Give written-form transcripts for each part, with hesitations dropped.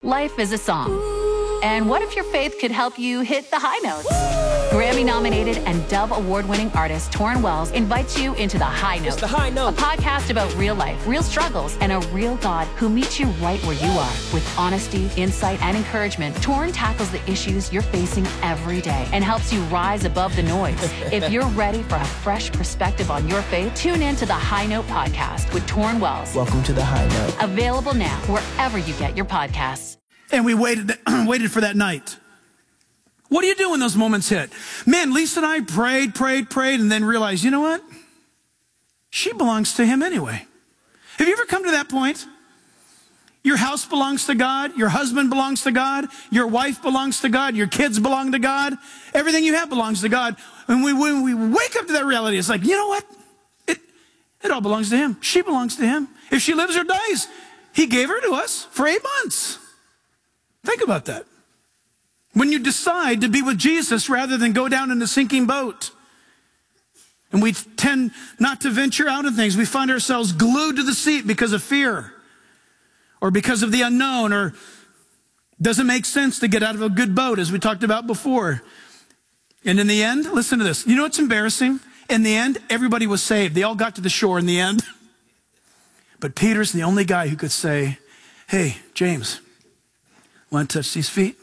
Life is a song. And what if your faith could help you hit the high notes? Grammy-nominated and Dove Award-winning artist Torrin Wells invites you into The High Note. It's The High Note. A podcast about real life, real struggles, and a real God who meets you right where you are. With honesty, insight, and encouragement, Torrin tackles the issues you're facing every day and helps you rise above the noise. If you're ready for a fresh perspective on your faith, tune in to The High Note podcast with Torrin Wells. Welcome to The High Note. Available now wherever you get your podcasts. And we waited for that night. What do you do when those moments hit? Man, Lisa and I prayed, and then realized, you know what? She belongs to him anyway. Have you ever come to that point? Your house belongs to God. Your husband belongs to God. Your wife belongs to God. Your kids belong to God. Everything you have belongs to God. And when we wake up to that reality, it's like, you know what? It all belongs to him. She belongs to him. If she lives or dies, he gave her to us for 8 months. Think about that. When you decide to be with Jesus rather than go down in a sinking boat, and we tend not to venture out of things, we find ourselves glued to the seat because of fear or because of the unknown, or doesn't make sense to get out of a good boat, as we talked about before. And in the end, listen to this. You know what's embarrassing? In the end, everybody was saved. They all got to the shore in the end. But Peter's the only guy who could say, hey, James, want to touch these feet?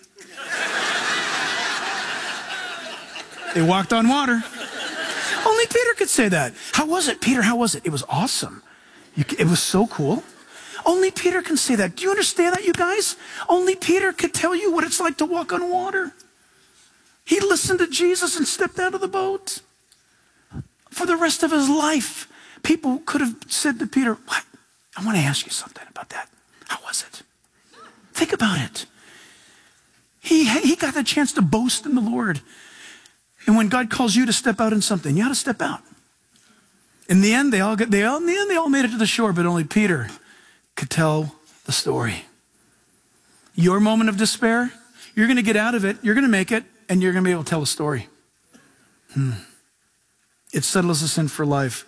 They walked on water. Only Peter could say that. How was it, Peter? How was it? It was awesome. It was so cool. Only Peter can say that. Do you understand that, you guys? Only Peter could tell you what it's like to walk on water. He listened to Jesus and stepped out of the boat. For the rest of his life, people could have said to Peter, what? I want to ask you something about that. How was it? Think about it. He got the chance to boast in the Lord. And when God calls you to step out in something, you ought to step out. In the end, they all made it to the shore, but only Peter could tell the story. Your moment of despair, you're going to get out of it, you're going to make it, and you're going to be able to tell a story. It settles us in for life.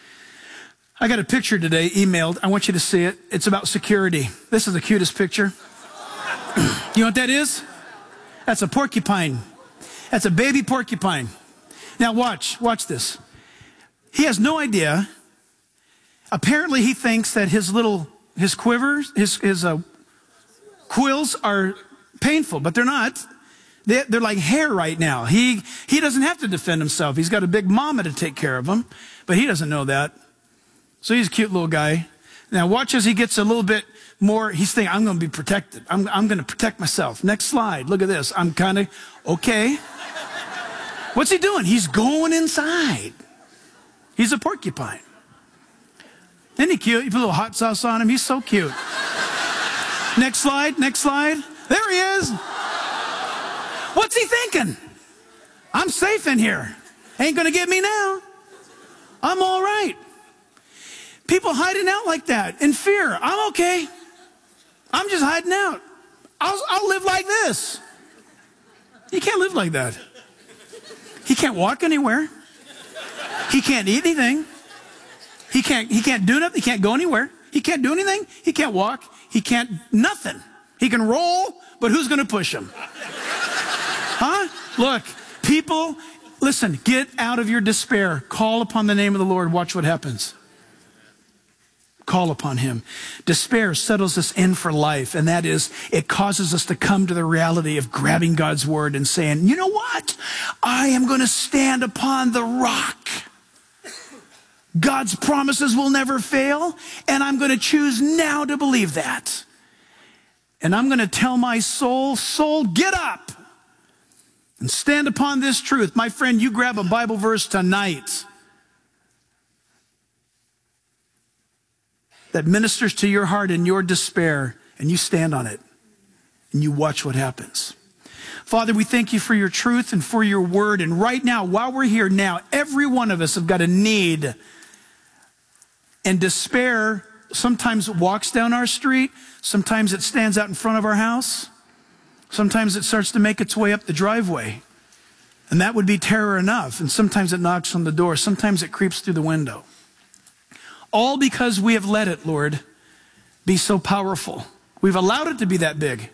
I got a picture today emailed. I want you to see it. It's about security. This is the cutest picture. You know what that is? That's a porcupine. That's a baby porcupine. Now watch this. He has no idea. Apparently he thinks that his quivers, his quills are painful, but they're not. They're like hair right now. He doesn't have to defend himself. He's got a big mama to take care of him, but he doesn't know that. So he's a cute little guy. Now watch as he gets a little bit more, he's thinking, I'm going to be protected. I'm going to protect myself. Next slide. Look at this. I'm kind of, okay. What's he doing? He's going inside. He's a porcupine. Isn't he cute? You put a little hot sauce on him. He's so cute. Next slide. There he is. What's he thinking? I'm safe in here. Ain't going to get me now. I'm all right. People hiding out like that in fear. I'm okay. I'm just hiding out. I'll live like this. You can't live like that. He can't walk anywhere. He can't eat anything. He can't do nothing. He can't go anywhere. He can't do anything. He can't walk. He can't nothing. He can roll, but who's going to push him? Huh? Look, people, listen, get out of your despair. Call upon the name of the Lord. Watch what happens. Call upon him. Despair settles us in for life, and that is, it causes us to come to the reality of grabbing God's word and saying, you know what? I am going to stand upon the rock. God's promises will never fail, and I'm going to choose now to believe that. And I'm going to tell my soul, get up and stand upon this truth. My friend, you grab a Bible verse tonight that ministers to your heart in your despair, and you stand on it, and you watch what happens. Father, we thank you for your truth and for your word. And right now, while we're here now, every one of us have got a need. And despair sometimes walks down our street. Sometimes it stands out in front of our house. Sometimes it starts to make its way up the driveway. And that would be terror enough. And sometimes it knocks on the door. Sometimes it creeps through the window. All because we have let it, Lord, be so powerful. We've allowed it to be that big.